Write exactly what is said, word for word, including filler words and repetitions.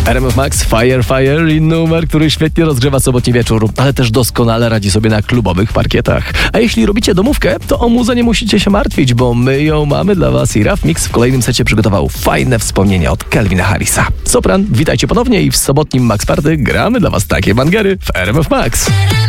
R M F Max, Fire Fire i numer, który świetnie rozgrzewa sobotni wieczór, ale też doskonale radzi sobie na klubowych parkietach. A jeśli robicie domówkę, to o muzę nie musicie się martwić, bo my ją mamy dla was i Raf Mix w kolejnym secie przygotował fajne wspomnienia od Calvina Harrisa. Sopran, witajcie ponownie i w sobotnim Max Party gramy dla was takie bangery w R M F Max.